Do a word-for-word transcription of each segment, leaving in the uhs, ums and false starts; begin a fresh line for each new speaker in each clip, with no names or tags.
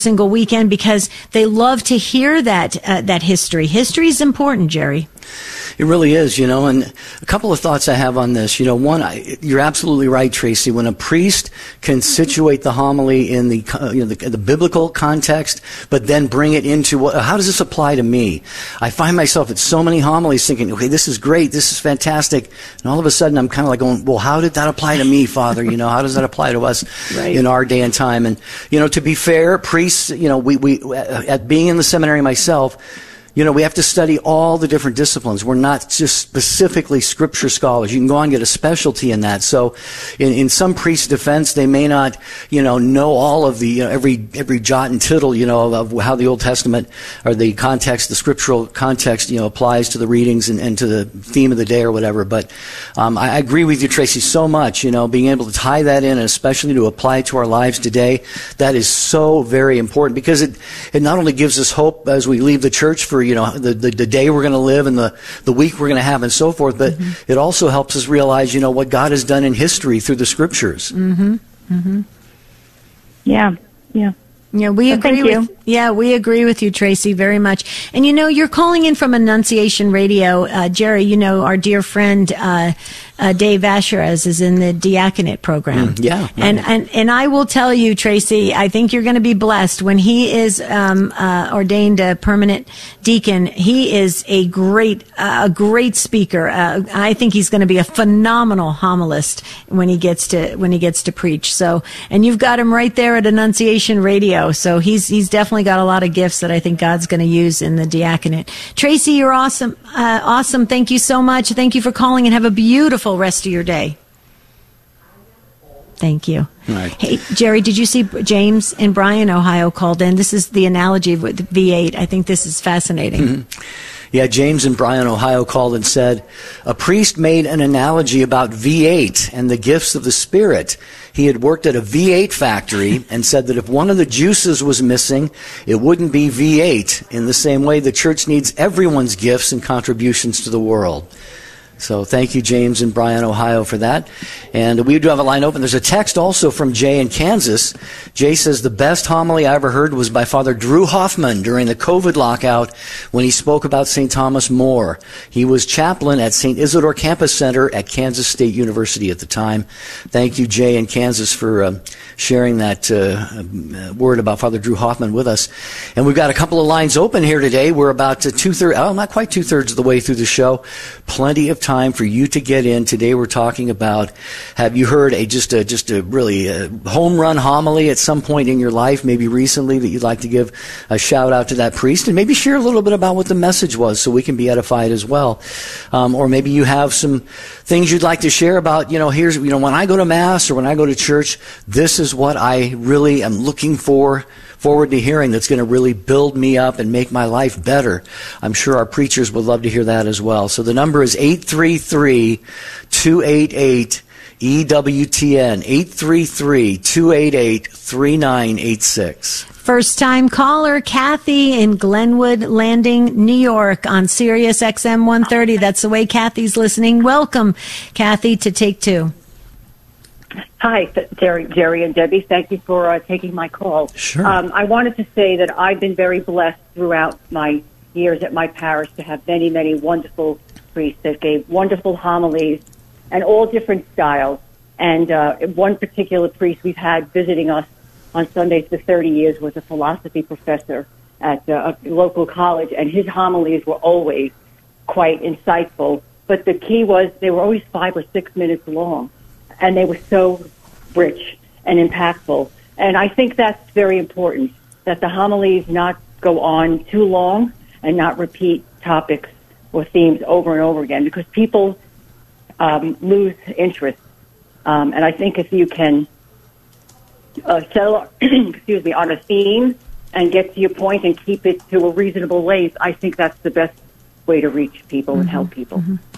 single weekend because they love to hear that uh, that history. History is important, Jerry.
It really is, you know, and a couple of thoughts I have on this. You know, one, I, you're absolutely right, Tracy. When a priest can situate the homily in the, uh, you know, the, the biblical context, but then bring it into what, how does this apply to me? I find myself at so many homilies thinking, okay, this is great, this is fantastic, and all of a sudden I'm kind of like going, well, how did that apply to me, Father? You know, how does that apply to us right. in our day and time? And you know, to be fair, priests, you know, we we at being in the seminary myself. You know, we have to study all the different disciplines. We're not just specifically scripture scholars. You can go on and get a specialty in that. So in, in some priest's defense, they may not, you know, know all of the, you know, every, every jot and tittle, you know, of how the Old Testament or the context, the scriptural context, you know, applies to the readings and, and to the theme of the day or whatever. But um, I, I agree with you, Tracy, so much, you know, being able to tie that in and especially to apply it to our lives today, that is so very important because it, it not only gives us hope as we leave the church for you know, the, the, the day we're going to live and the, the week we're going to have and so forth, but mm-hmm. it also helps us realize, you know, what God has done in history through the scriptures.
Mm-hmm. Mm-hmm.
Yeah, yeah.
Yeah, we
well,
agree with you. Yeah, we agree with you, Tracy, very much. And you know, you're calling in from Annunciation Radio, uh, Jerry. You know, our dear friend uh, uh, Dave Asherez is in the diaconate program.
Mm, yeah, right.
and and and I will tell you, Tracy, I think you're going to be blessed when he is um, uh, ordained a permanent deacon. He is a great uh, a great speaker. Uh, I think he's going to be a phenomenal homilist when he gets to when he gets to preach. So, and you've got him right there at Annunciation Radio. So he's he's definitely got a lot of gifts that I think God's going to use in the diaconate. Tracy, you're awesome. Uh, awesome. Thank you so much. Thank you for calling and have a beautiful rest of your day. Thank you.
Right.
Hey, Jerry, did you see James in Bryan, Ohio called in? This is the analogy with V eight. I think this is fascinating.
Mm-hmm. Yeah, James in Bryan, Ohio called and said, a priest made an analogy about V eight and the gifts of the Spirit. He had worked at a V eight factory and said that if one of the juices was missing, it wouldn't be V eight. In the same way, the church needs everyone's gifts and contributions to the world. So thank you, James in Bryan, Ohio, for that. And we do have a line open. There's a text also from Jay in Kansas. Jay says, the best homily I ever heard was by Father Drew Hoffman during the COVID lockout when he spoke about Saint Thomas More. He was chaplain at Saint Isidore Campus Center at Kansas State University at the time. Thank you, Jay in Kansas, for uh, sharing that uh, word about Father Drew Hoffman with us. And we've got a couple of lines open here today. We're about to two-thirds, oh, not quite two-thirds of the way through the show. Plenty of time for you to get in. Today we're talking about, have you heard a just a just a really a home run homily at some point in your life, maybe recently, that you'd like to give a shout out to that priest and maybe share a little bit about what the message was so we can be edified as well. Um, or maybe you have some things you'd like to share about, you know, here's, you know, when I go to Mass or when I go to church, this is what I really am looking for. Forward to hearing that's going to really build me up and make my life better. I'm sure our preachers would love to hear that as well. So the number is eight three three, two eight eight, E W T N, eight three three, two eight eight, three nine eight six.
First time caller, Kathy in Glenwood Landing, New York on Sirius X M one thirty. That's the way Kathy's listening. Welcome, Kathy, to Take Two.
Hi, Jerry, Jerry and Debbie. Thank you for uh, taking my call.
Sure.
Um, I wanted to say that I've been very blessed throughout my years at my parish to have many, many wonderful priests that gave wonderful homilies and all different styles. And uh, one particular priest we've had visiting us on Sundays for thirty years was a philosophy professor at uh, a local college, and his homilies were always quite insightful. But the key was they were always five or six minutes long. And they were so rich and impactful. And I think that's very important, that the homilies not go on too long and not repeat topics or themes over and over again, because people um, lose interest. Um, and I think if you can uh, settle, excuse me, on a theme and get to your point and keep it to a reasonable length, I think that's the best way to reach people mm-hmm. and help people.
Mm-hmm.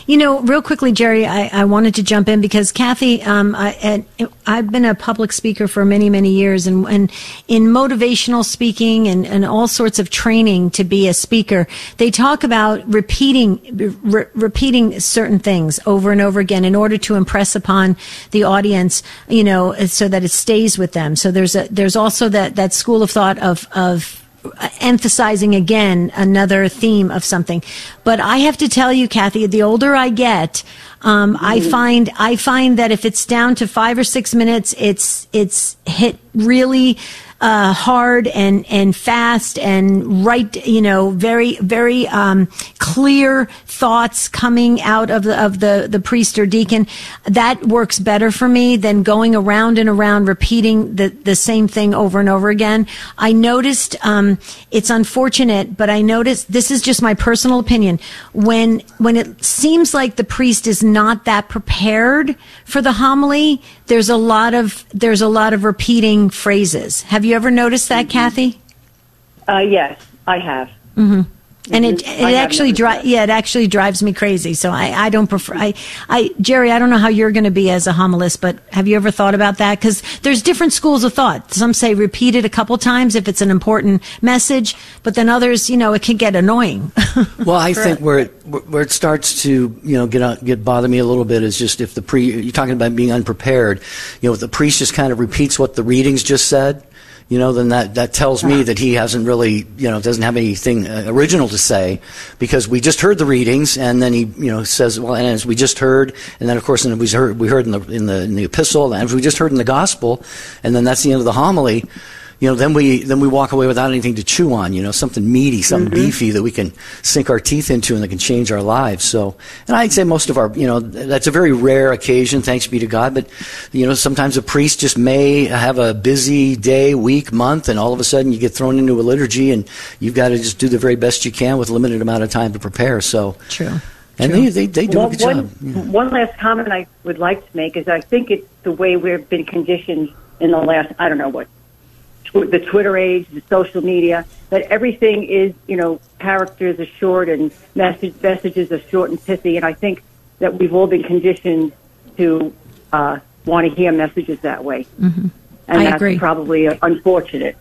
You know, real quickly, Jerry, I, I wanted to jump in because Kathy, um, I, and I've been a public speaker for many, many years, and, and in motivational speaking and, and all sorts of training to be a speaker, they talk about repeating, re- repeating certain things over and over again in order to impress upon the audience, you know, so that it stays with them. So there's a, there's also that, that school of thought of, of, emphasizing again another theme of something. But I have to tell you, Kathy, the older I get, um, I find I find that if it's down to five or six minutes, it's it's hit really uh, hard and and fast and right, you know, very very um, clear thoughts coming out of the of the the priest or deacon. That works better for me than going around and around repeating the the same thing over and over again. I noticed um, it's unfortunate, but I noticed, this is just my personal opinion, when when it seems like the priest is not that prepared for the homily, there's a lot of there's a lot of repeating phrases. Have you ever noticed that, Kathy?
Uh, yes, I have.
Mm-hmm. And it it actually dri- yeah it actually drives me crazy. So I, I don't prefer I I Jerry, I don't know how you're going to be as a homilist, but have you ever thought about that? Because there's different schools of thought. Some say repeat it a couple times if it's an important message, but then others, you know, it can get annoying.
Well, I think where it where it starts to, you know, get out, get bother me a little bit is just if the pre you're talking about being unprepared, you know, if the priest just kind of repeats what the readings just said, you know, then that, that tells me that he hasn't really, you know, doesn't have anything uh, original to say, because we just heard the readings, and then he, you know, says, well, and as we just heard, and then of course, and we heard, we heard in the in the in the epistle, and as we just heard in the gospel, and then that's the end of the homily. You know, then we then we walk away without anything to chew on. You know, something meaty, something mm-hmm. beefy that we can sink our teeth into and that can change our lives. So, and I'd say most of our, you know, that's a very rare occasion. Thanks be to God. But you know, sometimes a priest just may have a busy day, week, month, and all of a sudden you get thrown into a liturgy, and you've got to just do the very best you can with limited amount of time to prepare. So,
true.
And
true.
they they, they do
well,
a good
one,
job. Yeah.
One last comment I would like to make is I think it's the way we've been conditioned in the last, I don't know what, the Twitter age, the social media, that everything is, you know, characters are short and message, messages are short and pithy. And I think that we've all been conditioned to uh, want to hear messages that way.
Mm-hmm.
And
I
that's
agree.
probably unfortunate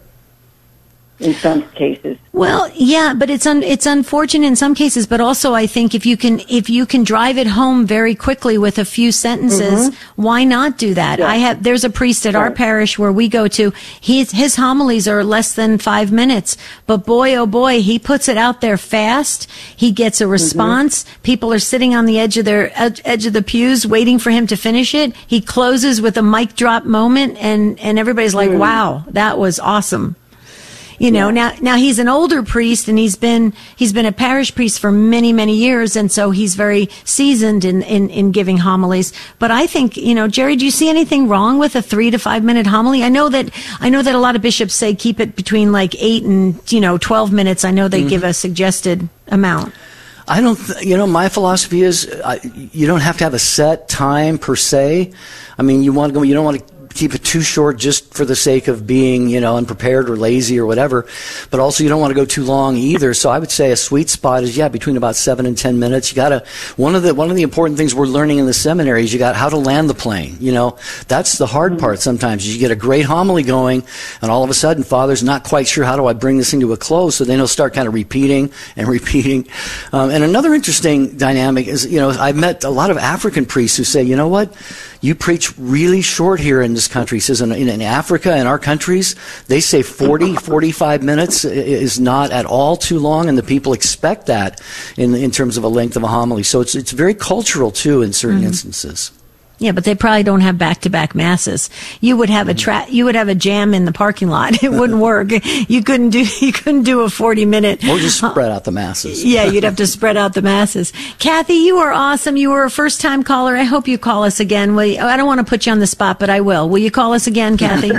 in some cases.
Well, yeah, but it's un- it's unfortunate in some cases, but also I think if you can if you can drive it home very quickly with a few sentences, mm-hmm. why not do that? Yeah. I have there's a priest at right. our parish where we go to. He's, his homilies are less than five minutes, but boy oh boy, he puts it out there fast. He gets a response. Mm-hmm. People are sitting on the edge of their edge, edge of the pews waiting for him to finish it. He closes with a mic drop moment, and and everybody's like, mm. "Wow, that was awesome." You know, yeah. now, now he's an older priest, and he's been, he's been a parish priest for many, many years. And so he's very seasoned in, in, in giving homilies. But I think, you know, Jerry, do you see anything wrong with a three to five minute homily? I know that, I know that a lot of bishops say keep it between like eight and, you know, twelve minutes. I know they mm-hmm. give a suggested amount.
I don't, th- you know, my philosophy is uh, you don't have to have a set time per se. I mean, you want to go, you don't want to keep it too short just for the sake of being, you know, unprepared or lazy or whatever. But also you don't want to go too long either. So I would say a sweet spot is, yeah, between about seven and ten minutes. You gotta, one of the, one of the important things we're learning in the seminary is you got how to land the plane. You know, that's the hard part sometimes. You get a great homily going, and all of a sudden Father's not quite sure, how do I bring this thing to a close? So then he'll start kind of repeating and repeating. Um, and another interesting dynamic is, you know, I've met a lot of African priests who say, you know what, you preach really short here in this country. He says in, in, in Africa, in our countries, they say forty, forty-five minutes is not at all too long, and the people expect that in in terms of a length of a homily. So it's it's very cultural, too, in certain mm-hmm. instances.
Yeah, but they probably don't have back-to-back masses. You would have a tra- you would have a jam in the parking lot. It wouldn't work. You couldn't do you couldn't do a forty minute.
Or just spread out the masses.
Yeah, you'd have to spread out the masses. Kathy, you are awesome. You were a first-time caller. I hope you call us again. Will you? I don't want to put you on the spot, but I will. Will you call us again, Kathy?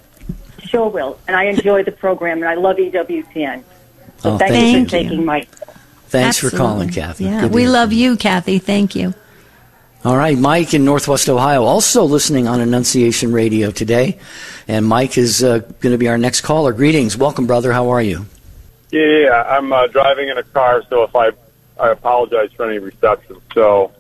Sure will. And I enjoy the program, and I love E W T N. So
oh,
thanks
thank
for
you.
taking my.
Thanks
Absolutely.
for calling, Kathy.
Yeah,
Good
we love you, Kathy. Thank you.
All right, Mike in Northwest Ohio, also listening on Annunciation Radio today. And Mike is uh, going to be our next caller. Greetings. Welcome, brother. How are you?
Yeah, yeah. I'm uh, driving in a car, so if I I apologize for any reception. So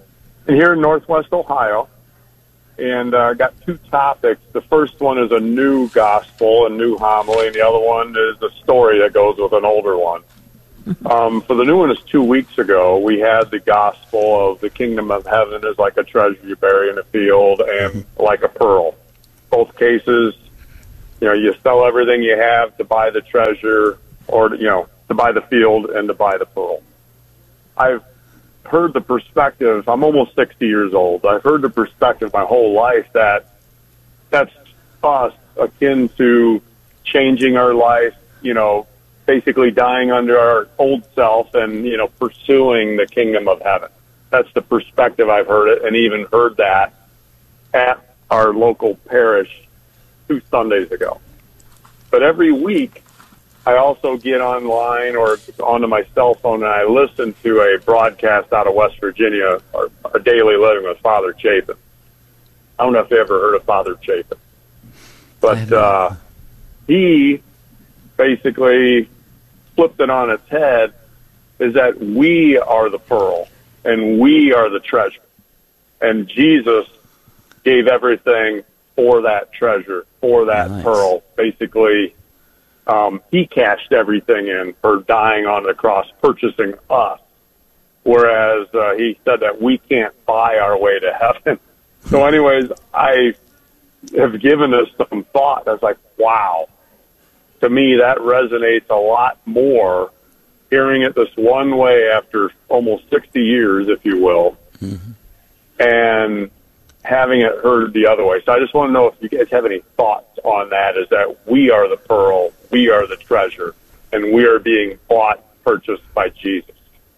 here in Northwest Ohio, and I uh, got two topics. The first one is a new gospel, a new homily, and the other one is a story that goes with an older one. Um, for the new one is two weeks ago, we had the gospel of the kingdom of heaven is like a treasure you bury in a field and like a pearl. Both cases, you know, you sell everything you have to buy the treasure, or, you know, to buy the field and to buy the pearl. I've heard the perspective, I'm almost sixty years old, I've heard the perspective my whole life that that's us akin to changing our life, you know, basically dying under our old self and, you know, pursuing the kingdom of heaven. That's the perspective I've heard it, and even heard that at our local parish two Sundays ago. But every week, I also get online or onto my cell phone and I listen to a broadcast out of West Virginia, or a daily living with Father Chapin. I don't know if you ever heard of Father Chapin, but uh, he basically flipped it on its head, is that we are the pearl and we are the treasure. And Jesus gave everything for that treasure, for that nice. pearl. Basically, um, he cashed everything in for dying on the cross, purchasing us. Whereas uh, he said that we can't buy our way to heaven. So anyways, I have given this some thought. I was like, wow. To me, that resonates a lot more, hearing it this one way after almost sixty years, if you will, mm-hmm. and having it heard the other way. So I just want to know if you guys have any thoughts on that, is that we are the pearl, we are the treasure, and we are being bought, purchased by Jesus.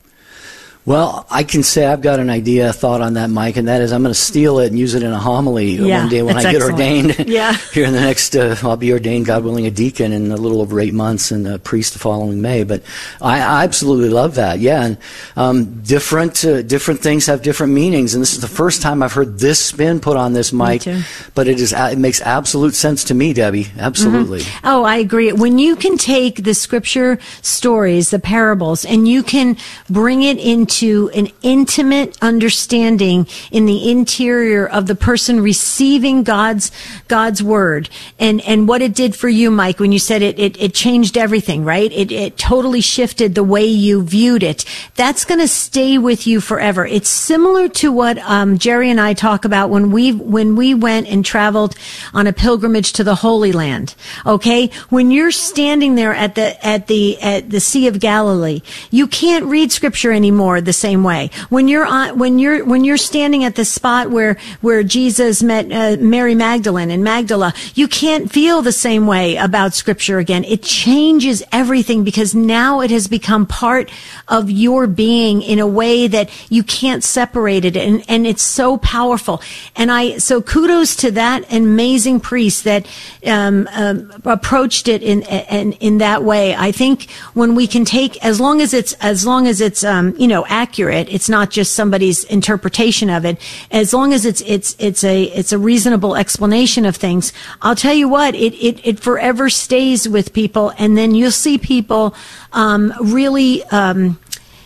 Well, I can say I've got an idea, a thought on that, Mike, and that is I'm going to steal it and use it in a homily
yeah,
one day when I get
excellent.
ordained.
Yeah.
Here in the next, uh, I'll be ordained, God willing, a deacon in a little over eight months and a priest the following May. But I, I absolutely love that. Yeah, and um, different uh, different things have different meanings, and this is the first time I've heard this spin put on this, Mike.
Me too.
But it is it makes absolute sense to me, Debbie. Absolutely.
Mm-hmm. Oh, I agree. When you can take the scripture stories, the parables, and you can bring it into an intimate understanding in the interior of the person receiving God's God's word, and and what it did for you, Mike, when you said it it, it changed everything, right? It it totally shifted the way you viewed it. That's going to stay with you forever. It's similar to what um, Jerry and I talk about when we when we went and traveled on a pilgrimage to the Holy Land. Okay, when you're standing there at the at the at the Sea of Galilee, you can't read scripture anymore the same way. When you're on, when you're when you're standing at the spot where where Jesus met uh, Mary Magdalene in Magdala, you can't feel the same way about scripture again. It changes everything because now it has become part of your being in a way that you can't separate it, and and it's so powerful. And I so kudos to that amazing priest that um, um, approached it in, in in that way. I think when we can take, as long as it's as long as it's um, you know accurate, it's not just somebody's interpretation of it. As long as it's it's it's a it's a reasonable explanation of things, I'll tell you what, it it, it forever stays with people, and then you'll see people um, really um,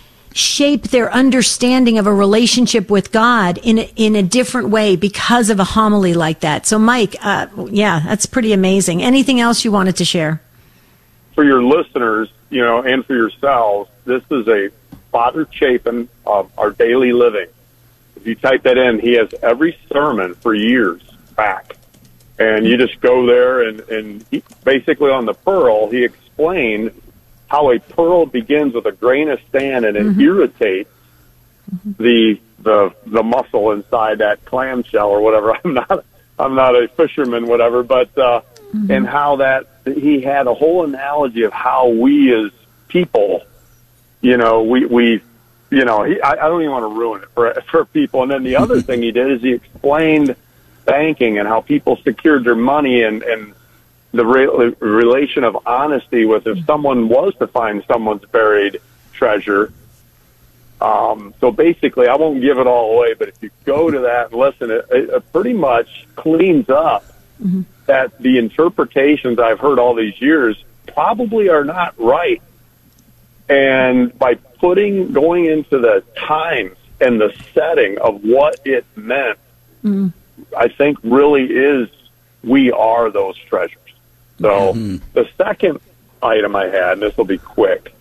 shape their understanding of a relationship with God in a, in a different way because of a homily like that. So, Mike, uh, yeah, that's pretty amazing. Anything else you wanted to share?
For your listeners, you know, and for yourselves, this is a Father Chapin of Our Daily Living. If you type that in, he has every sermon for years back. And you just go there, and, and he, basically on the pearl, he explained how a pearl begins with a grain of sand, and it mm-hmm. irritates mm-hmm. the the the muscle inside that clamshell or whatever. I'm not I'm not a fisherman, whatever, but uh, mm-hmm. and how that he had a whole analogy of how we as people, you know, we we you know, he, I, I don't even want to ruin it for for people. And then the other thing he did is he explained banking and how people secured their money, and and the re- relation of honesty with if someone was to find someone's buried treasure. Um, so basically, I won't give it all away, but if you go to that and listen, it, it pretty much cleans up mm-hmm. that the interpretations I've heard all these years probably are not right. And by putting, going into the times and the setting of what it meant, mm. I think really is, we are those treasures. So mm-hmm. the second item I had, and this will be quick,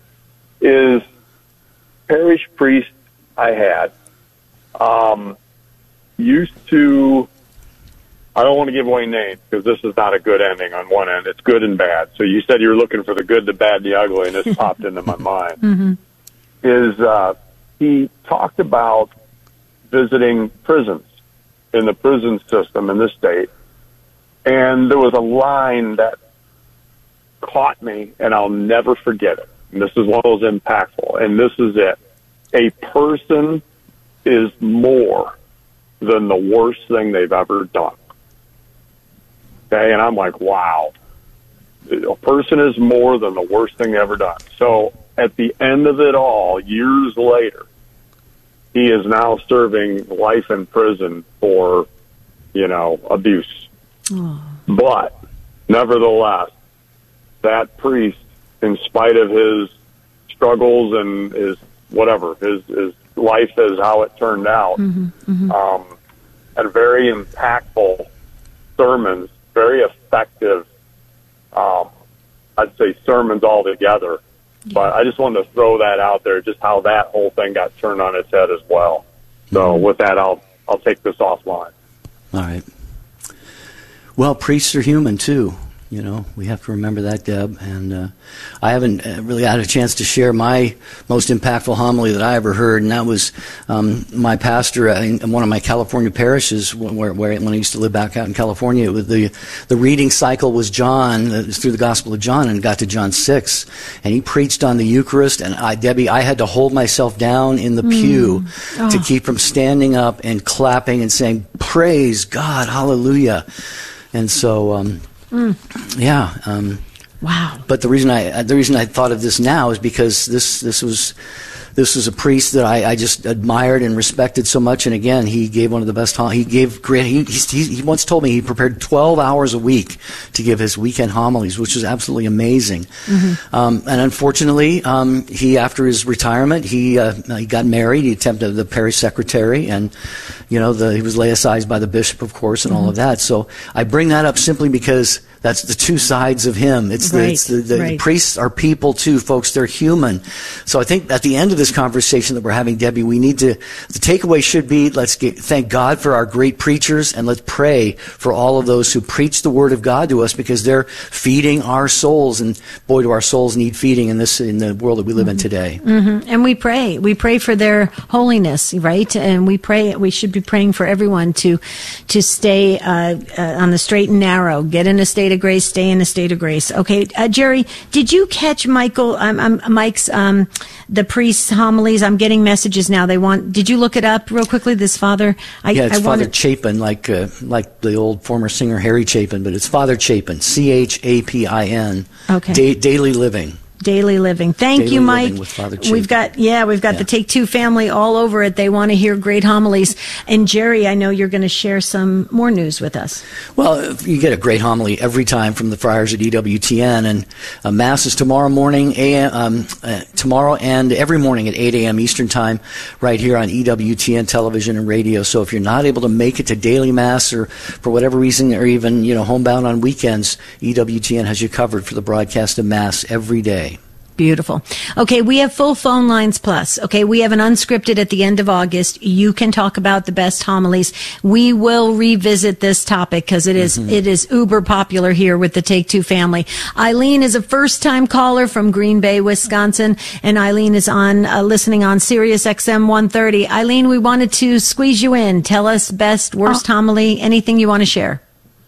is parish priest I had um, used to, I don't want to give away names because this is not a good ending on one end. It's good and bad. So you said you were looking for the good, the bad, the ugly, and this popped into my mind. Mm-hmm. Is uh, he talked about visiting prisons in the prison system in this state, and there was a line that caught me, and I'll never forget it. And this is one of those impactful, and this is it. A person is more than the worst thing they've ever done. Okay, and I'm like, wow. A person is more than the worst thing they've ever done. So at the end of it all, years later, he is now serving life in prison for, you know, abuse. Oh. But nevertheless, that priest, in spite of his struggles and his whatever, his, his life is how it turned out, mm-hmm, mm-hmm. Um, had very impactful sermons, very effective, um, I'd say sermons altogether. Yeah. But I just wanted to throw that out there, just how that whole thing got turned on its head as well. So mm-hmm. with that, I'll I'll take this offline.
All right. Well, priests are human too. You know, we have to remember that, Deb. And uh, I haven't really had a chance to share my most impactful homily that I ever heard, and that was um, my pastor in one of my California parishes, where, where when I used to live back out in California. It was the the reading cycle was John, uh, through the Gospel of John, and got to John six, and he preached on the Eucharist. And I, Debbie, I had to hold myself down in the mm. pew oh. to keep from standing up and clapping and saying, "Praise God, Hallelujah!" And so. Um, Mm. Yeah. Um,
wow.
But the reason I the reason I thought of this now is because this this was this was a priest that I, I just admired and respected so much. And again, he gave one of the best. He gave great. He, he he once told me he prepared twelve hours a week to give his weekend homilies, which was absolutely amazing. Mm-hmm. Um, and unfortunately, um, he after his retirement, he uh, he got married. He attempted the parish secretary, and you know the, he was laicized by the bishop, of course, and mm-hmm. all of that. So I bring that up simply because that's the two sides of him. It's the,
right,
it's the, the
right.
priests are people too, folks. They're human. So I think at the end of this conversation that we're having, Debbie, we need to, the takeaway should be, let's get, thank God for our great preachers, and let's pray for all of those who preach the Word of God to us, because they're feeding our souls, and boy, do our souls need feeding in this, in the world that we live mm-hmm. in today.
Mm-hmm. And we pray. We pray for their holiness, right? And we pray, we should be praying for everyone to, to stay uh, uh, on the straight and narrow, get in a state of grace, stay in a state of grace. Okay, uh, Jerry, did you catch Michael, um, um, Mike's, um, the priest's homilies? I'm getting messages now. They want. Did you look it up real quickly? This father. I,
yeah, it's
I
Father
wanted...
Chapin, like uh, like the old former singer Harry Chapin, but it's Father Chapin, C H A P I N.
Okay.
Da- daily living.
Daily living. Thank
Daily
you, Mike.
With Father Chapin.
We've got, yeah, we've got
yeah.
the Take Two family all over it. They want to hear great homilies. And Jerry, I know you're going to share some more news with us.
Well, you get a great homily every time from the friars at E W T N, and uh, Mass is tomorrow morning, a m, um, uh, tomorrow and every morning at eight a.m. Eastern Time, right here on E W T N television and radio. So if you're not able to make it to daily Mass, or for whatever reason, or even you know homebound on weekends, E W T N has you covered for the broadcast of Mass every day.
Beautiful. Okay, we have full phone lines plus. Okay, we have an unscripted at the end of August. You can talk about the best homilies. We will revisit this topic because it is mm-hmm. it is uber popular here with the Take Two family. Eileen is a first-time caller from Green Bay, Wisconsin, and Eileen is on uh, listening on Sirius X M one thirty. Eileen, we wanted to squeeze you in. Tell us best, worst oh. homily, anything you want to share.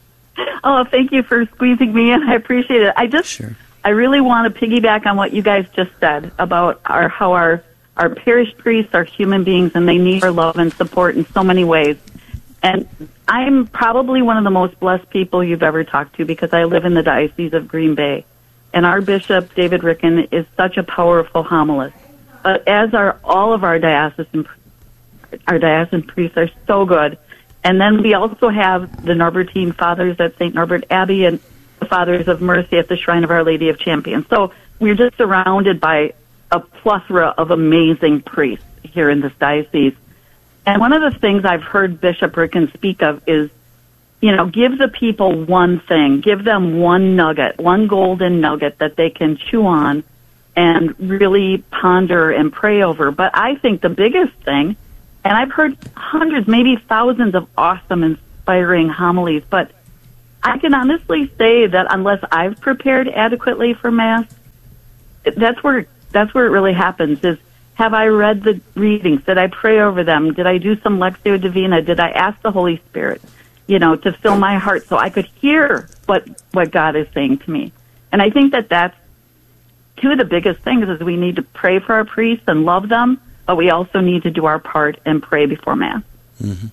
Oh, thank you for squeezing me in. I appreciate it. I just.
Sure.
I really want to piggyback on what you guys just said about our, how our, our parish priests are human beings and they need our love and support in so many ways. And I'm probably one of the most blessed people you've ever talked to because I live in the Diocese of Green Bay. And our Bishop, David Ricken, is such a powerful homilist. But as are all of our diocesan, our diocesan priests are so good. And then we also have the Norbertine Fathers at Saint Norbert Abbey and the Fathers of Mercy at the Shrine of Our Lady of Champions. So we're just surrounded by a plethora of amazing priests. here in this diocese. And one of the things I've heard Bishop Ricken speak of is, you know, give the people one thing, give them one nugget, one golden nugget that they can chew on and really ponder and pray over. But I think the biggest thing, and I've heard hundreds, maybe thousands of awesome, inspiring homilies, but I can honestly say that unless I've prepared adequately for Mass, that's where that's where it really happens. Is have I read the readings? Did I pray over them? Did I do some Lectio Divina? Did I ask the Holy Spirit, you know, to fill my heart so I could hear what what God is saying to me? And I think that that's two of the biggest things is we need to pray for our priests and love them, but we also need to do our part and pray before Mass.
Mm-hmm.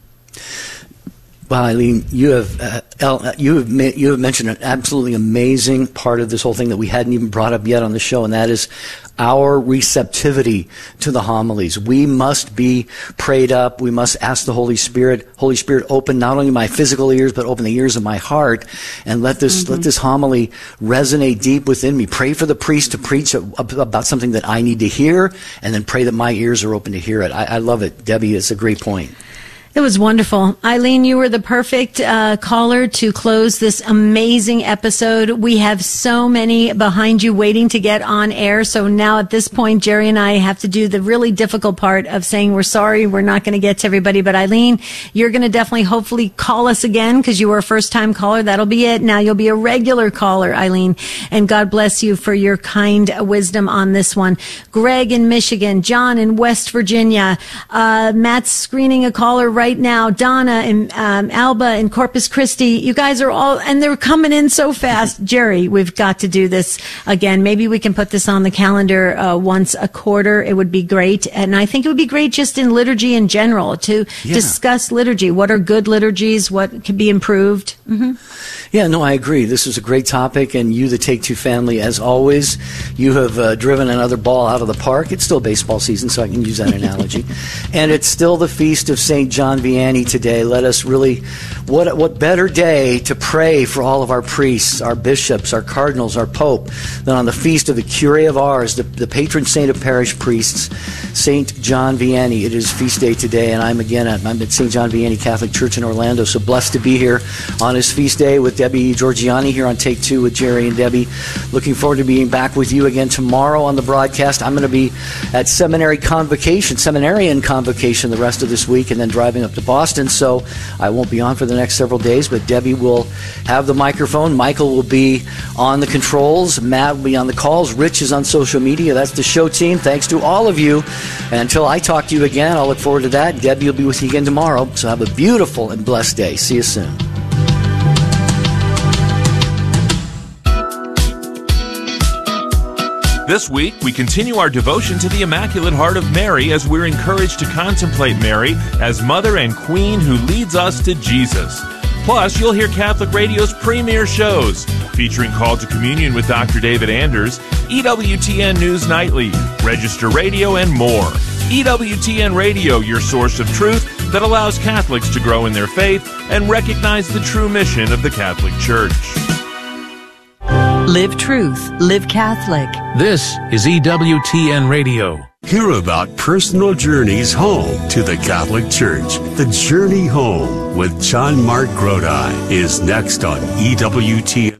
Well, Eileen, you have uh, El, you have ma- you have mentioned an absolutely amazing part of this whole thing that we hadn't even brought up yet on the show, and that is our receptivity to the homilies. We must be prayed up. We must ask the Holy Spirit, Holy Spirit, open not only my physical ears, but open the ears of my heart, and let this mm-hmm. let this homily resonate deep within me. Pray for the priest to preach a, about something that I need to hear, and then pray that my ears are open to hear it. I, I love it, Debbie. It's a great point.
It was wonderful. Eileen, you were the perfect uh, caller to close this amazing episode. We have so many behind you waiting to get on air. So now at this point, Jerry and I have to do the really difficult part of saying we're sorry, we're not going to get to everybody. But Eileen, you're going to definitely hopefully call us again because you were a first-time caller. That'll be it. Now you'll be a regular caller, Eileen. And God bless you for your kind wisdom on this one. Greg in Michigan, John in West Virginia, uh, Matt's screening a caller right now, Donna and um, Alba in Corpus Christi. You guys are all, and they're coming in so fast. Jerry, we've got to do this again. Maybe we can put this on the calendar uh, once a quarter. It would be great. And I think it would be great just in liturgy in general to yeah. discuss liturgy. What are good liturgies? What can be improved? Mm-hmm.
Yeah, no, I agree. This is a great topic, and you, the Take Two family, as always, you have uh, driven another ball out of the park. It's still baseball season, so I can use that analogy. And it's still the feast of Saint John Vianney today. Let us really, what what better day to pray for all of our priests, our bishops, our cardinals, our pope, than on the feast of the Curé of Ars, the, the patron saint of parish priests, Saint John Vianney. It is feast day today, and I'm again at, I'm at Saint John Vianney Catholic Church in Orlando, so blessed to be here on his feast day with Debbie Georgiani here on Take Two with Jerry and Debbie. Looking forward to being back with you again tomorrow on the broadcast. I'm going to be at seminary convocation, seminarian convocation the rest of this week, and then driving up to Boston, so I won't be on for the next several days, but Debbie will have the microphone. Michael will be on the controls. Matt will be on the calls. Rich is on social media. That's the show team. Thanks to all of you. And until I talk to you again, I'll look forward to that. Debbie will be with you again tomorrow, so have a beautiful and blessed day. See you soon.
This week, we continue our devotion to the Immaculate Heart of Mary as we're encouraged to contemplate Mary as Mother and Queen who leads us to Jesus. Plus, you'll hear Catholic Radio's premier shows, featuring Call to Communion with Doctor David Anders, E W T N News Nightly, Register Radio, and more. E W T N Radio, your source of truth that allows Catholics to grow in their faith and recognize the true mission of the Catholic Church.
Live truth, live Catholic.
This is E W T N Radio.
Hear about personal journeys home to the Catholic Church. The Journey Home with John Mark Grodi is next on E W T N.